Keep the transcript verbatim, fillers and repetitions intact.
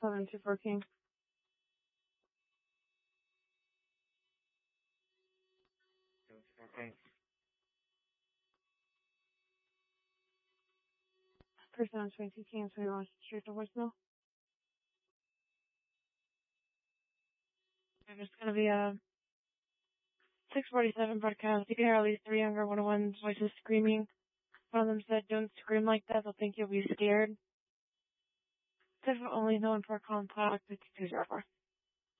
seven two four King. Okay. Person on twenty-two King, so you want to straight to voicemail? There's gonna be a six forty-seven broadcast. You can hear at least three younger one oh one's voices screaming. One of them said, "Don't scream like that, they'll think you'll be scared." There's only known for contact fifty-two oh four.